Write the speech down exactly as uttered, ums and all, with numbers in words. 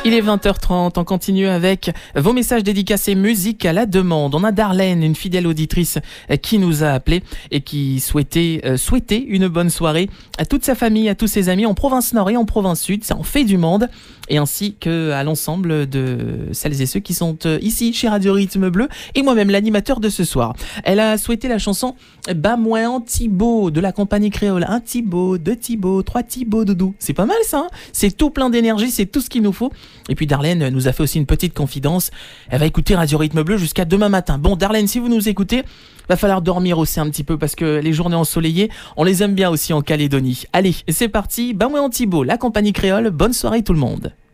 Il est vingt heures trente, on continue avec vos messages dédicacés musique à la demande. On a Darlène, une fidèle auditrice qui nous a appelé et qui souhaitait euh, souhaiter une bonne soirée à toute sa famille, à tous ses amis en province nord et en province sud, ça en fait du monde, et ainsi qu'à l'ensemble de celles et ceux qui sont ici chez Radio Rythme Bleu et moi-même l'animateur de ce soir. Elle a souhaité la chanson Bas moins en Thibaut de la compagnie créole. Un Thibaut, deux Thibaut, trois Thibaut doudou. C'est pas mal ça, hein, c'est tout plein d'énergie, c'est tout ce qu'il nous faut. Et puis Darlène nous a fait aussi une petite confidence. Elle va écouter Radio Rythme Bleu jusqu'à demain matin. Bon Darlène, si vous nous écoutez, va falloir dormir aussi un petit peu parce que les journées ensoleillées, on les aime bien aussi en Calédonie. Allez, c'est parti, Bas moins en Thibaut, la compagnie créole. Bonne soirée tout le monde.